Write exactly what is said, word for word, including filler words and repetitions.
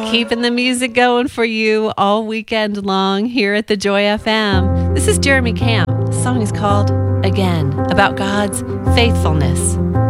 Keeping the music going for you all weekend long here at the Joy F M. This is Jeremy Camp. The song is called Again, about God's faithfulness.